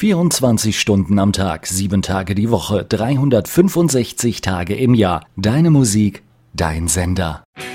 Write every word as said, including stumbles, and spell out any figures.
vierundzwanzig Stunden am Tag, sieben Tage die Woche, dreihundertfünfundsechzig Tage im Jahr. Deine Musik, dein Sender.